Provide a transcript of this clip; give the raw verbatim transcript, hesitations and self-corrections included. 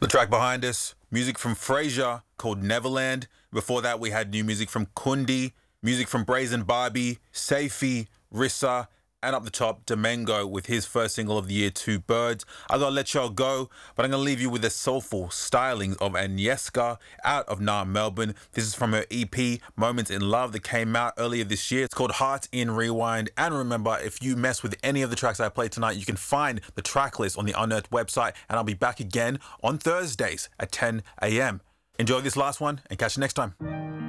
The track behind us, music from Frasier called Neverland. Before that, we had new music from Kundi, music from Brazen Barbie, Saifi, Rissa, and up the top, Domengo with his first single of the year, Two Birds. I gotta let y'all go, but I'm gonna leave you with the soulful stylings of Agnieszka out of Nah, Melbourne. This is from her E P, Moments in Love, that came out earlier this year. It's called Hearts in Rewind. And remember, if you mess with any of the tracks I played tonight, you can find the track list on the Unearthed website, and I'll be back again on Thursdays at ten a.m. Enjoy this last one, and catch you next time.